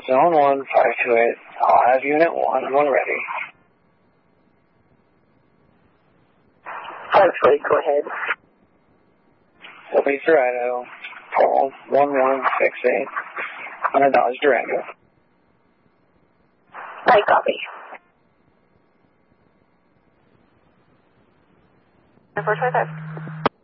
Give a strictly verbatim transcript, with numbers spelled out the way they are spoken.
Zone one, five two eight. I'll have unit one when ready. five two eight, go ahead. Lisa Idaho, call one one six eight. one hundred dollars Durango. I copy. four twenty-five.